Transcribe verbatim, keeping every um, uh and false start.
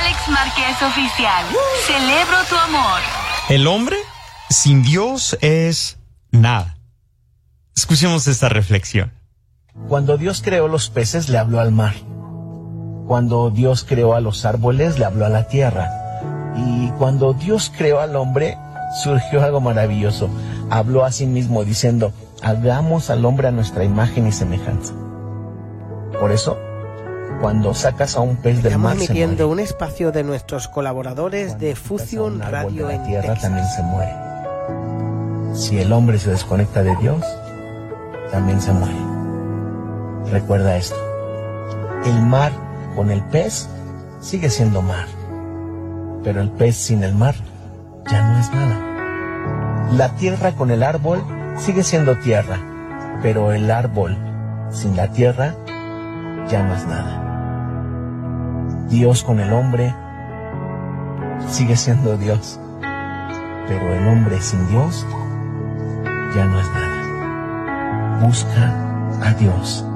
Alex Márquez Oficial. Celebro tu amor. El hombre sin Dios es nada. Escuchemos esta reflexión. Cuando Dios creó los peces, le habló al mar. Cuando Dios creó a los árboles, le habló a la tierra. Y cuando Dios creó al hombre, surgió algo maravilloso. Habló a sí mismo diciendo, hagamos al hombre a nuestra imagen y semejanza. Por eso, cuando sacas a un pez del mar, estamos emitiendo un espacio de nuestros colaboradores cuando de Fusion Radio de la en tierra, Texas. También se muere. Si el hombre se desconecta de Dios, también se muere. Recuerda esto. El mar con el pez sigue siendo mar, pero el pez sin el mar ya no es nada. La tierra con el árbol sigue siendo tierra, pero el árbol sin la tierra ya no es nada. Dios con el hombre sigue siendo Dios, pero el hombre sin Dios ya no es nada. Busca a Dios.